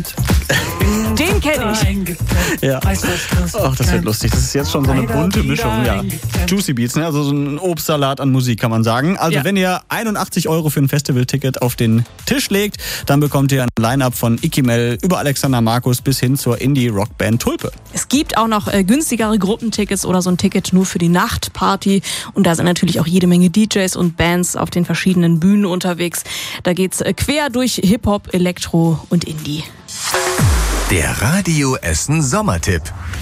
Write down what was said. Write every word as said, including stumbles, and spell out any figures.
Den kenne ich. Ja. Ach, das wird lustig. Das ist jetzt schon so eine bunte Mischung. Ja. Juicy Beats, ne? Also so ein Obstsalat an Musik, kann man sagen. Also ja. Wenn ihr einundachtzig Euro für ein Festivalticket auf den Tisch legt, dann bekommt ihr ein Line-Up von Ikimel über Alexander Markus bis hin zur Indie-Rockband Tulpe. Es gibt auch noch äh, günstigere Gruppentickets oder so ein Ticket nur für die Nachtparty. Und da sind natürlich auch jede Menge D Js und Bands auf den verschiedenen Bühnen unterwegs. Da geht's äh, quer durch Hip-Hop, Elektro und Indie. Der Radio Essen Sommertipp.